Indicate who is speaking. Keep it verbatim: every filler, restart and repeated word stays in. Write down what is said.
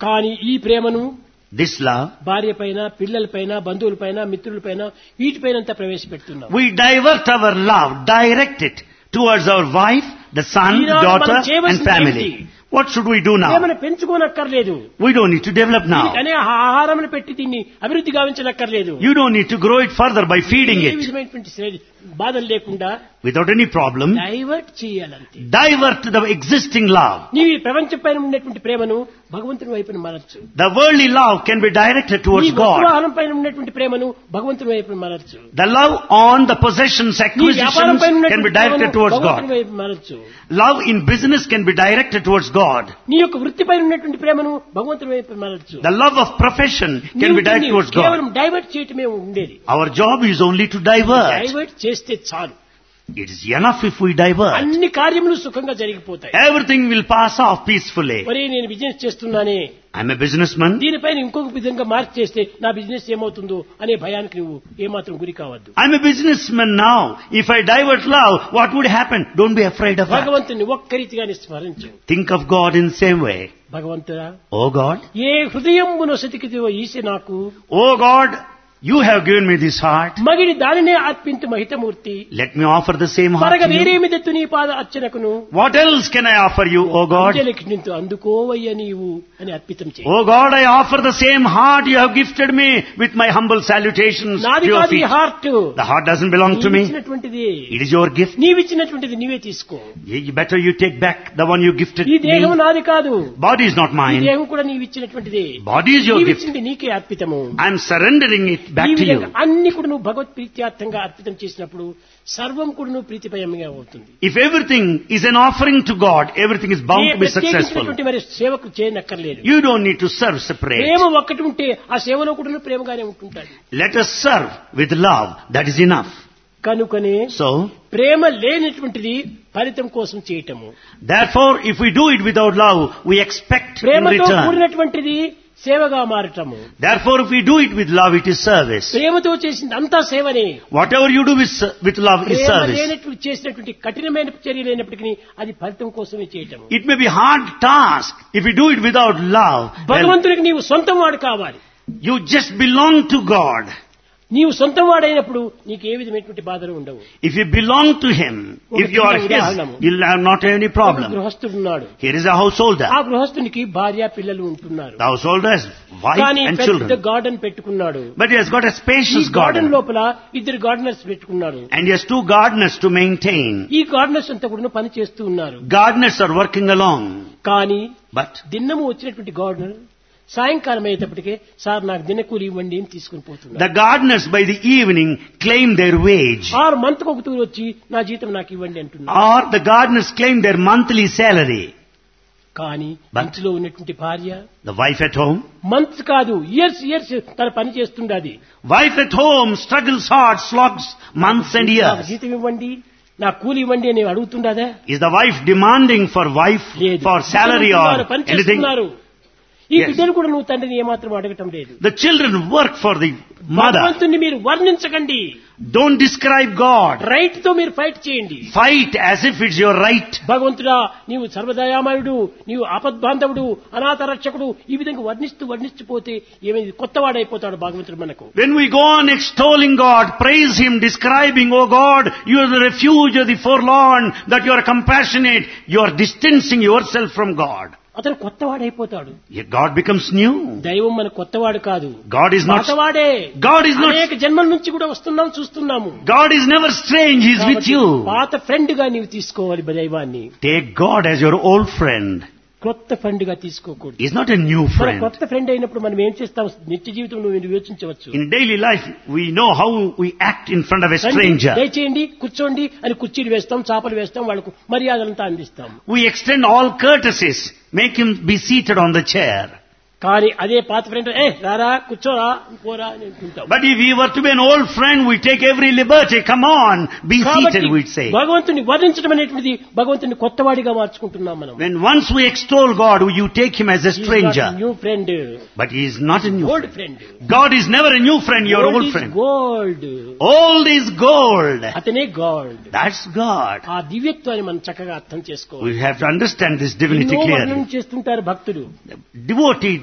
Speaker 1: కానీ ఈ ప్రేమను
Speaker 2: this love,
Speaker 1: భార్య పైన, పిల్లల పైన, బంధువుల పైన, మిత్రుల పైన, వీటిపైనంతా ప్రవేశపెడుతున్నాం.
Speaker 2: we divert our love, direct it towards our wife, the son,
Speaker 1: Eenadu
Speaker 2: daughter
Speaker 1: మనం చేయవలసింది
Speaker 2: and family.
Speaker 1: ఏంటి?
Speaker 2: What should we do now?
Speaker 1: ప్రేమను పెంచుకోనక్కర్లేదు.
Speaker 2: We don't need to develop now.
Speaker 1: అనే ఆహారమును పెట్టి దీన్ని అభివృద్ధి గావించనక్కర్లేదు.
Speaker 2: You don't need to grow it further by feeding
Speaker 1: A
Speaker 2: it.
Speaker 1: విధమైనటువంటి శ్రే- బాధలు లేకుండా
Speaker 2: Without any problem,
Speaker 1: divert చేయాలంతే.
Speaker 2: divert the existing love.
Speaker 1: నీవు ఈ ప్రపంచం పైన ఉన్నటువంటి ప్రేమను భగవంతుని వైపున మరల్చు.
Speaker 2: The worldly love can be directed
Speaker 1: నీ
Speaker 2: towards God.
Speaker 1: వస్తువాహనం పైన ఉన్నటువంటి ప్రేమను భగవంతుని వైపున మరల్చు.
Speaker 2: The love on the possessions,
Speaker 1: నీ వ్యాపారం
Speaker 2: acquisitions
Speaker 1: పైన
Speaker 2: can be
Speaker 1: ఉన్నటువంటి
Speaker 2: directed
Speaker 1: ప్రేమను
Speaker 2: towards
Speaker 1: భగవంతుని
Speaker 2: God.
Speaker 1: వైపు మరల్చు.
Speaker 2: Love in business can be directed towards God.
Speaker 1: నీ యొక్క వృత్తి పైన ఉన్నటువంటి ప్రేమను భగవంతుని వైపు మరల్చు.
Speaker 2: The love of profession can
Speaker 1: నీవు
Speaker 2: be directed
Speaker 1: దీన్ని
Speaker 2: towards
Speaker 1: కేవలం
Speaker 2: God.
Speaker 1: డైవర్ట్ చేయటమే ఉండేది.
Speaker 2: Our job is only to divert.
Speaker 1: Divert చేస్తే చాలు,
Speaker 2: It is enough if we divert.
Speaker 1: అన్ని కార్యములు సుఖంగా జరిగిపోతాయి.
Speaker 2: Everything will pass off peacefully.
Speaker 1: మరి నేను బిజినెస్ చేస్తున్నానే,
Speaker 2: I'm a businessman.
Speaker 1: దీనిపైన ఇంకొక విధంగా మార్క్ చేస్తే నా బిజినెస్ ఏమవుతుందో అనే భయానికి నువ్వు ఏమాత్రం గురి కావద్దు.
Speaker 2: I'm a businessman now. If I divert love, what would happen? Don't be afraid of that.
Speaker 1: భగవంతుని ఒక్కరీతిగానే స్మరించు.
Speaker 2: Think of God in the same way.
Speaker 1: భగవంతుడా,
Speaker 2: Oh God,
Speaker 1: ఏ హృదయమును సతికిదివో ఈసే నాకు,
Speaker 2: oh God, you have given me this heart.
Speaker 1: మగిడి దానినే అర్పింతు మహితమూర్తి,
Speaker 2: Let me offer the same heart
Speaker 1: పరగ
Speaker 2: to you.
Speaker 1: వేరేమిదెత్తు నీ పాద అర్చనకును,
Speaker 2: What else can I offer you, oh God?
Speaker 1: అంజలికి నింతు అందుకోవయ్య నీవు అని అర్పితం చేయి.
Speaker 2: Oh God, I offer the same heart you have gifted me with my humble salutations
Speaker 1: నాది
Speaker 2: to your
Speaker 1: కాదు ఈ
Speaker 2: feet.
Speaker 1: Heart,
Speaker 2: The heart doesn't belong to me.
Speaker 1: ఇచ్చినటువంటిది,
Speaker 2: It is your gift.
Speaker 1: నీవిచ్చినటువంటిది నీవే తీసుకో.
Speaker 2: You better you take back the one you gifted
Speaker 1: ఈ దేహం
Speaker 2: me.
Speaker 1: నాది కాదు,
Speaker 2: Body is not
Speaker 1: ఈ
Speaker 2: mine.
Speaker 1: దేహం కూడా నీవిచ్చినటువంటిది.
Speaker 2: Body is your gift.
Speaker 1: నీవిచ్చింది నీకే అర్పితము.
Speaker 2: I am surrendering it
Speaker 1: ఈ
Speaker 2: back to
Speaker 1: విధంగా
Speaker 2: you.
Speaker 1: అన్ని కూడా నువ్వు భగవత్ ప్రీత్యార్థంగా అర్పితం చేసినప్పుడు సర్వం కూడా నువ్వు ప్రీతిపయంగా అవుతుంది.
Speaker 2: If everything is an offering to God, everything is bound
Speaker 1: A
Speaker 2: to be successful.
Speaker 1: ప్రత్యేకించినటువంటి మరి సేవకు చేయనక్కర్లేదు.
Speaker 2: You don't need to serve separate.
Speaker 1: ప్రేమ ఒక్కటి ఉంటే ఆ సేవలో కూడా నువ్వు ప్రేమగానే ఉంటుంటాడు.
Speaker 2: Let us serve with love. That is enough.
Speaker 1: కనుకనే
Speaker 2: So,
Speaker 1: ప్రేమ లేనటువంటిది ఫలితం కోసం చేయటము.
Speaker 2: therefore, if we do it without love, we expect in
Speaker 1: ప్రేమతో
Speaker 2: return.
Speaker 1: కూడినటువంటిది సేవగా మారటము.
Speaker 2: Therefore, if we do it with love, it is service.
Speaker 1: ప్రేమతో చేసింది అంతా సేవనే.
Speaker 2: Whatever you do with, with love is
Speaker 1: Prema
Speaker 2: service.
Speaker 1: లేనటువంటి చేసినటువంటి కఠినమైన చర్యలైనప్పటికీ అది ఫలితం కోసమే చేయటము.
Speaker 2: It may be hard task. If you do it without love, well,
Speaker 1: భగవంతునికి నీవు సొంతం వాడు కావాలి.
Speaker 2: you just belong to God.
Speaker 1: నీవు సొంతం వాడైనప్పుడు నీకు ఏ విధమైనటువంటి బాధలు ఉండవు.
Speaker 2: If you belong to Him, if you are His, you'll have not have any
Speaker 1: ఒక
Speaker 2: problem.
Speaker 1: గృహస్థుడున్నాడు.
Speaker 2: Here is a householder.
Speaker 1: ఆ గృహస్థునికి భార్య పిల్లలు ఉంటున్నారు.
Speaker 2: The householder has wife
Speaker 1: కానీ
Speaker 2: and
Speaker 1: పెద్ద
Speaker 2: children.
Speaker 1: గార్డెన్ పెట్టుకున్నాడు.
Speaker 2: But he has got a
Speaker 1: ఈ
Speaker 2: spacious
Speaker 1: garden
Speaker 2: garden.
Speaker 1: లోపల ఇద్దరు గార్డెనర్స్ పెట్టుకున్నాడు.
Speaker 2: And he has two gardeners to maintain.
Speaker 1: ఈ గార్డెనర్స్ అంతా కూడా పని చేస్తూ ఉన్నారు.
Speaker 2: Gardeners are working along.
Speaker 1: కానీ
Speaker 2: But
Speaker 1: దిన్నము వచ్చినటువంటి గార్డెనర్ సాయంకాలం అయ్యేటప్పటికే సార్ నాకు దినకూలి ఇవ్వండి అని తీసుకుని పోతున్నారు.
Speaker 2: the gardeners by the evening claim their wage.
Speaker 1: ఆరు మంత్ ఒక తూరు వచ్చి నా జీతం నాకు ఇవ్వండి అంటున్నారు.
Speaker 2: Or the gardeners claim their monthly salary.
Speaker 1: కానీ
Speaker 2: But-
Speaker 1: ఇంట్లో ఉన్నటువంటి భార్య
Speaker 2: The wife at home.
Speaker 1: Months కాదు ఇయర్స్ ఇయర్స్ తన పని చేస్తుండది.
Speaker 2: Wife at home struggles hard, slogs months and
Speaker 1: నాకు
Speaker 2: years.
Speaker 1: జీతం ఇవ్వండి, నా కూలి ఇవ్వండి అని అడుగుతుండదా?
Speaker 2: Is the wife demanding for wife,
Speaker 1: లేదు.
Speaker 2: for salary or
Speaker 1: పని
Speaker 2: anything?
Speaker 1: చేస్తున్నారు. ఈ
Speaker 2: Yes.
Speaker 1: బిడ్డలు కూడా నువ్వు తండ్రిని ఏమాత్రం అడగటం లేదు.
Speaker 2: The children work for the mother.
Speaker 1: భగవంతుని మీరు వర్ణించకండి.
Speaker 2: Don't describe God.
Speaker 1: రైట్ తో మీరు ఫైట్ చేయండి.
Speaker 2: Fight as if it's your right.
Speaker 1: భగవంతుడా నీవు సర్వదయామయుడు, నీవు ఆపద్బాంధవుడు, అనాథ రక్షకుడు, ఈ విధంగా వర్ణిస్తూ వర్ణిస్తూ పోతే ఏమైంది కొత్తవాడైపోతాడు భగవంతుడు మనకు.
Speaker 2: When we go on extolling God, praise Him, describing, oh God, you are the refuge of the forlorn, that you are compassionate, you are distancing yourself from God.
Speaker 1: అతను కొత్తవాడైపోతాడు.
Speaker 2: Yet God becomes new.
Speaker 1: దైవం మన కొత్తవాడు కాదు,
Speaker 2: God is not,
Speaker 1: పాతవాడే.
Speaker 2: God is not,
Speaker 1: అనేక జన్మల నుంచి కూడా వస్తున్నాం చూస్తున్నాము.
Speaker 2: God is never strange, He is with
Speaker 1: కాబట్టి
Speaker 2: you.
Speaker 1: పాత ఫ్రెండ్ గా నీవు తీసుకోవాలి దైవాన్ని.
Speaker 2: Take God as your old friend.
Speaker 1: కొత్త ఫ్రెండ్ గా తీసుకోకూడదు.
Speaker 2: He is not a new
Speaker 1: మన
Speaker 2: friend.
Speaker 1: కొత్త ఫ్రెండ్ అయినప్పుడు మనం ఏం చేస్తాం నిత్య జీవితంలో మీరు యోచించవచ్చు.
Speaker 2: In daily life, we know how we act in front of a stranger.
Speaker 1: దయచేయండి కూర్చోండి అని కుర్చీలు వేస్తాం, చాపలు వేస్తాం, వాళ్ళకు మర్యాదలంతా అందిస్తాం.
Speaker 2: We extend all courtesies, make him be seated on the chair.
Speaker 1: కానీ అదే పాత ఫ్రెండ్ ఏ రారా కూర్చోరా పోరా అని అంటుంటాం.
Speaker 2: But if we were to be an old friend, we take every liberty. Come on, be seated, we'd say.
Speaker 1: భగవంతుని వర్ణించడం అనేటువంటిది భగవంతుని కొత్తవాడిగా మార్చుకుంటున్నాం మనం.
Speaker 2: When once we extol God, you take him as a stranger.
Speaker 1: New friend,
Speaker 2: But he is not a new
Speaker 1: old
Speaker 2: friend.
Speaker 1: Friend.
Speaker 2: God is never a new friend, your old friend.
Speaker 1: Gold,
Speaker 2: Old is gold.
Speaker 1: అతనే God.
Speaker 2: That's God.
Speaker 1: ఆ దివ్యత్వాన్ని మనం చక్కగా అర్థం చేసుకోవాలి.
Speaker 2: We have to understand this divinity
Speaker 1: ఎన్నో
Speaker 2: clearly.
Speaker 1: వర్ణన చేస్తుంటారు భక్తులు.
Speaker 2: Devotee